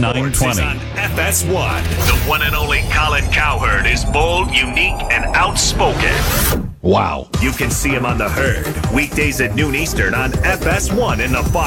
920. On FS1. The one and only Colin Cowherd is bold, unique, and outspoken. Wow. You can see him on The Herd, weekdays at noon Eastern on FS1 in the Fox